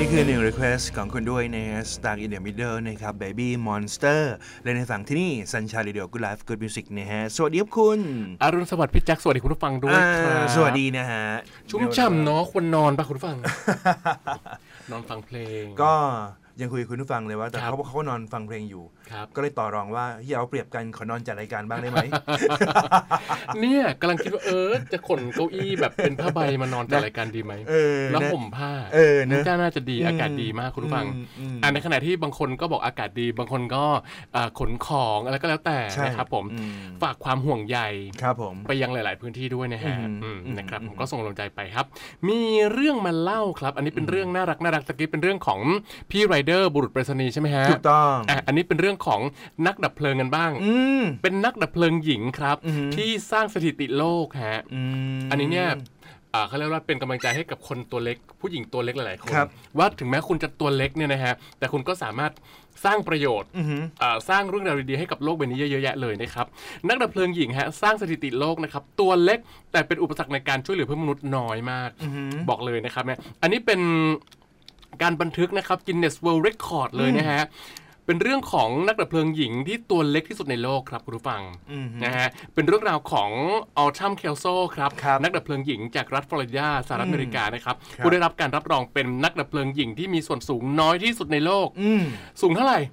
นี่คือ1 request ของคุณด้วยใน Stuck in the Middle นะครับ Baby Monster และในฝั่งที่นี่ Sunshine Radio Good Life Good Music นะฮะสวัสดีครับคุณอรุณสวัสดิ์พี่แจ็คสวัสดีคุณผู้ฟังด้วยครับสวัสดีนะฮะชุ่มฉ่ำเนาะควรนอนป่ะคุณผู้ฟัง นอนฟังเพลงก็ยังคุยกับคุณผู้ฟังเลยว่าแต่เขาก็นอนฟังเพลงอยู่ก็เลยต่อรองว่าอย่าเอาเปรียบกันขอนอนจัดรายการบ้างได้ไหมเนี่ยกำลังคิดว่าจะขนเก้าอี้แบบเป็นผ้าใบมานอนจัดรายการดีไหมแล้วห่มผ้าน่าจะดีอากาศดีมากคุณผู้ฟังในขณะที่บางคนก็บอกอากาศดีบางคนก็ขนของอะไรก็แล้วแต่นะครับผมฝากความห่วงใยไปยังหลายๆพื้นที่ด้วยนะฮะนะครับผมก็ส่งกำลังใจไปครับมีเรื่องมาเล่าครับอันนี้เป็นเรื่องน่ารักตะกี้เป็นเรื่องของพี่ไรเดอร์บุรุษไปรษณีย์ใช่ไหมฮะถูกต้องอันนี้เป็นเรื่องของนักดับเพลิงกันบ้างเป็นนักดับเพลิงหญิงครับที่สร้างสถิติโลกฮะอันนี้เนี่ยเขาเรียกว่าเป็นกำลังใจให้กับคนตัวเล็กผู้หญิงตัวเล็กหลายๆคนว่าถึงแม้คุณจะตัวเล็กเนี่ยนะฮะแต่คุณก็สามารถสร้างประโยชน์สร้างเรื่องราวดีๆให้กับโลกใบนี้เยอะแยะเลยนะครับนักดับเพลิงหญิงฮะสร้างสถิติโลกนะครับตัวเล็กแต่เป็นอุปสรรคในการช่วยเหลือเพื่อนมนุษย์น้อยมากบอกเลยนะครับเนี่ยอันนี้เป็นการบันทึกนะครับ Guinness World Record เลยนะฮะเป็นเรื่องของนักดับเพลิงหญิงที่ตัวเล็กที่สุดในโลกครับคุณผู้ฟังนะฮะเป็นเรื่องราวของอัลทัมเคลโซครับนักดับเพลิงหญิงจากรัฐฟลอริดาสหรัฐอเมริกานะครับผู้ได้รับการรับรองเป็นนักดับเพลิงหญิงที่มีส่วนสูงน้อยที่สุดในโลกสูงเท่าไหร่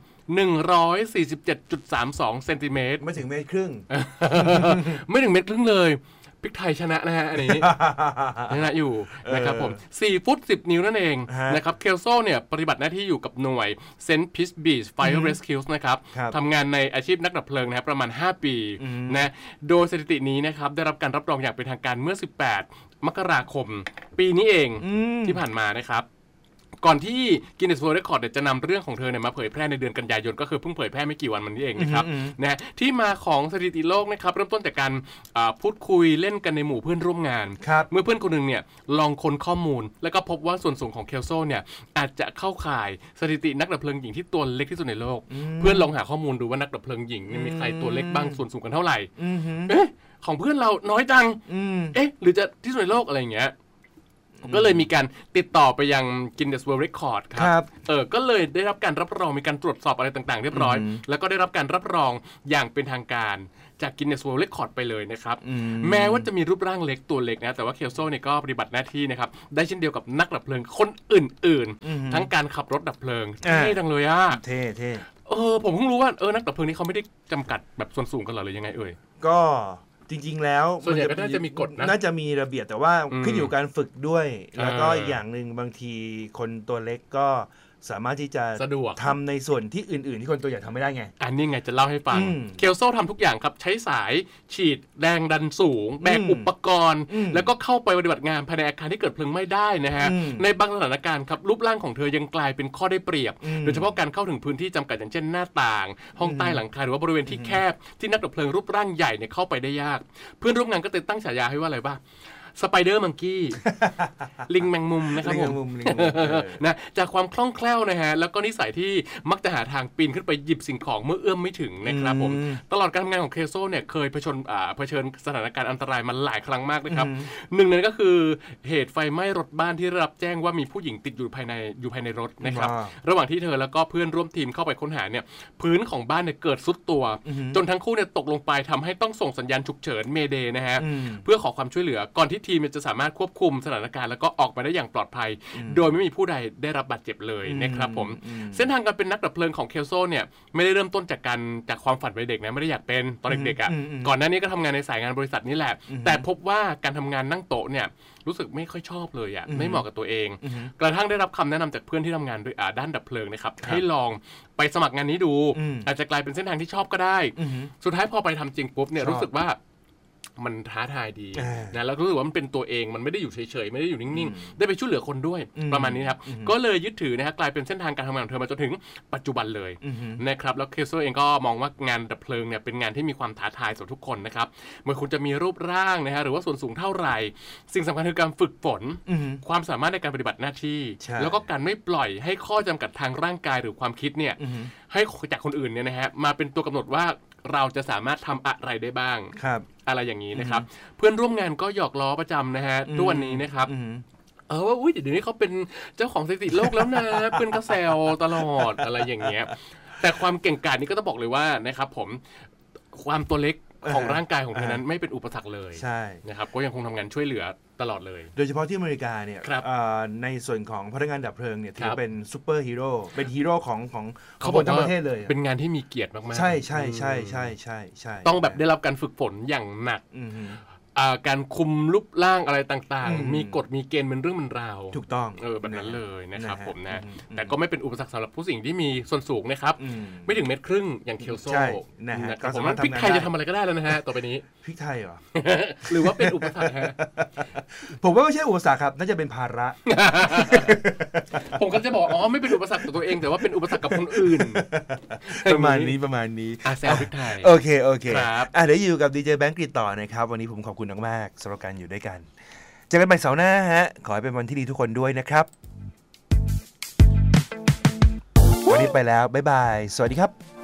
147.32 เซนติเมตรไม่ถึงเมตรครึ่งไม่ถึงเมตรครึ่งเลยพริกไทยชนะนะฮะอันนี้ชนะอยู่นะครับผม4 ฟุต 10 นิ้วนั่นเองนะครับเคลโซเนี่ยปฏิบัติหน้าที่อยู่กับหน่วย St. Pete Beach Fire Rescue นะครับทำงานในอาชีพนักดับเพลิงนะครับประมาณ5 ปีนะโดยสถิตินี้นะครับได้รับการรับรองอย่างเป็นทางการเมื่อ18 มกราคมปีนี้เองที่ผ่านมานะครับก่อนที่ Guinness World Record จะนำเรื่องของเธอเนี่ยมาเผยแพร่ในเดือนกันยายนก็คือเพิ่งเผยแพร่ไม่กี่วันมันนี้เองนะครับนะที่มาของสถิติโลกนะครับเริ่มต้นจากการพูดคุยเล่นกันในหมู่เพื่อนร่วมงานเมื่อเพื่อนคนหนึ่งเนี่ยลองค้นข้อมูลแล้วก็พบว่าส่วนสูงของเคลโซเนี่ยอาจจะเข้าข่ายสถิตินักดับเพลิงหญิงที่ตัวเล็กที่สุดในโลกเพื่อนลองหาข้อมูลดูว่านักดับเพลิงหญิงมีใครตัวเล็กบ้างส่วนสูงกันเท่าไหร่ของเพื่อนเราน้อยจังหรือจะที่สุดในโลกอะไรอย่างเงี้ยก็เลยมีการติดต่อไปยัง Guinness World Record ครับก็เลยได้รับการรับรองมีการตรวจสอบอะไรต่างๆเรียบร้อยแล้วก็ได้รับการรับรองอย่างเป็นทางการจาก Guinness World Record ไปเลยนะครับแม้ว่าจะมีรูปร่างเล็กตัวเล็กนะแต่ว่าเคลโซเนี่ยก็ปฏิบัติหน้าที่นะครับได้เช่นเดียวกับนักดับเพลิงคนอื่นๆทั้งการขับรถดับเพลิงเท่จังเลยอ่ะเท่ผมเพิ่งรู้ว่านักดับเพลิงนี่เขาไม่ได้จำกัดแบบส่วนสูงกันหรอหรือยังไงก็จริงๆแล้วส่วนใหญ่ก็น่าจะมีกฎนะน่าจะมีระเบียบแต่ว่าขึ้นอยู่การฝึกด้วยแล้วก็อีกอย่างนึงบางทีคนตัวเล็กก็สามารถที่จะสะดวกทำในส่วนที่อื่นๆที่คนตัวใหญ่ทำไม่ได้ไงอันนี้ไงจะเล่าให้ฟังเคลโซทำทุกอย่างครับใช้สายฉีดแรงดันสูงแบกอุปกรณ์แล้วก็เข้าไปปฏิบัติงานภายในอาคารที่เกิดเพลิงไหม้ได้นะฮะในบางสถานการณ์ครับรูปร่างของเธอยังกลายเป็นข้อได้เปรียบโดยเฉพาะการเข้าถึงพื้นที่จำกัดอย่างเช่นหน้าต่างห้องใต้หลังคาหรือว่าบริเวณที่แคบที่นักดับเพลิงรูปร่างใหญ่เนี่ยเข้าไปได้ยากเพื่อนร่วมงานก็เลยตั้งฉายาให้ว่าอะไรบ้างสไปเดอร์มังกี้ลิงแมงมุมนะครับผมนะจากความคล่องแคล่วนะฮะแล้วก็นิสัยที่มักจะหาทางปีนขึ้นไปหยิบสิ่งของเมื่อเอื้อมไม่ถึงนะครับผมตลอดการทำงานของเคลโซเนี่ยเคยเผชิญสถานการณ์อันตรายมาหลายครั้งมากนะครับหนึ่งนั้นก็คือเหตุไฟไหม้รถบ้านที่ได้รับแจ้งว่ามีผู้หญิงติดอยู่ภายในรถนะครับระหว่างที่เธอแล้วก็เพื่อนร่วมทีมเข้าไปค้นหาเนี่ยพื้นของบ้านเนี่ยเกิดทรุดตัวจนทั้งคู่เนี่ยตกลงไปทำให้ต้องส่งสัญญาณฉุกเฉินเมเดย์นะฮะเพื่อขอความช่วยเหลือก่อนที่ทีมจะสามารถควบคุมสถานการณ์แล้วก็ออกมาได้อย่างปลอดภัยโดยไม่มีผู้ใดได้รับบาดเจ็บเลยนะครับผมเส้นทางการเป็นนักดับเพลิงของเคลโซเนี่ยไม่ได้เริ่มต้นจากความฝันวัยเด็กนะไม่ได้อยากเป็นตอนเด็กๆอ่ะก่อนหน้านี้ก็ทำงานในสายงานบริษัทนี่แหละแต่พบว่าการทำงานนั่งโต๊ะเนี่ยรู้สึกไม่ค่อยชอบเลยอ่ะไม่เหมาะกับตัวเองกระทั่งได้รับคำแนะนำจากเพื่อนที่ทำงานด้วยด้านดับเพลิงนะครับให้ลองไปสมัครงานนี้ดูอาจจะกลายเป็นเส้นทางที่ชอบก็ได้สุดท้ายพอไปทำจริงปุ๊บเนี่ยรู้สึกว่ามันท้าทายดีนะแล้วรู้สึกว่ามันเป็นตัวเองมันไม่ได้อยู่เฉยๆไม่ได้อยู่นิ่งๆได้ไปช่วยเหลือคนด้วยประมาณนี้ครับก็เลยยึดถือนะฮะกลายเป็นเส้นทางการทำงานของเธอมาจนถึงปัจจุบันเลยนะครับแล้วเคลโซเองก็มองว่างานดับเพลิงเนี่ยเป็นงานที่มีความท้าทายสำหรับทุกคนนะครับเมื่อคุณจะมีรูปร่างนะฮะหรือว่าส่วนสูงเท่าไหร่สิ่งสำคัญคือการฝึกฝนความสามารถในการปฏิบัติหน้าที่แล้วก็การไม่ปล่อยให้ข้อจำกัดทางร่างกายหรือความคิดเนี่ยให้จากคนอื่นเนี่ยนะฮะมาเป็นตัวกำหนดว่าเราจะสามารถทำอะไรได้บ้างอะไรอย่างนี้นะครับเพื่อนร่วมงานก็หยอกล้อประจำนะฮะทุกวันนี้นะครับว่าอุ้ยเดี๋ยวนี้เขาเป็นเจ้าของสถิติโลกแล้วนะเป็นกระแซวตลอดอะไรอย่างเงี้ยแต่ความเก่งกาจนี่ก็ต้องบอกเลยว่านะครับผมความตัวเล็กของร่างกายของเธอนั้นไม่เป็นอุปสรรคเลยใช่นะครับก็ยังคงทำงานช่วยเหลือตลอดเลยโดยเฉพาะที่อเมริกาเนี่ยในส่วนของพนักงานดับเพลิงเนี่ยถือเป็นซูเปอร์ฮีโร่เป็นฮีโร่ของคนทั้งประเทศเลยเป็นงานที่มีเกียรติมากๆใช่ใช่ใช่ใช่ใช่ใช่ต้องแบบได้รับการฝึกฝนอย่างหนักการคุมรูปร่างอะไรต่างๆมีกฎมีเกณฑ์เป็นเรื่องเป็นราวถูกต้องแบบนั้นเลยนะครับผมนะแต่ก็ไม่เป็นอุปสรรคสำหรับผู้สิ่งที่มีส่วนสูงนะครับไม่ถึง1.5 เมตรอย่างเคียวโซ่นะครับผมพริกไทยจะทำอะไรก็ได้แล้วนะฮะต่อไปนี้พริกไทยเหรอหรือว่าเป็นอุปสรรคฮะผมว่าไม่ใช่อุปสรรคครับน่าจะเป็นภาระผมก็จะบอกไม่เป็นอุปสรรคต่อตัวเองแต่ว่าเป็นอุปสรรคกับคนอื่นประมาณนี้แซวพริกไทยโอเคเดี๋ยวอยู่กับดีเจแบงค์กฤษต่อนะครับวันนี้ผมขอบคุณมากๆสำหรับการอยู่ด้วยกันเจอกันใหม่เสาร์หน้าฮะขอให้เป็นวันที่ดีทุกคนด้วยนะครับวันนี้ไปแล้วบ๊ายบายสวัสดีครับ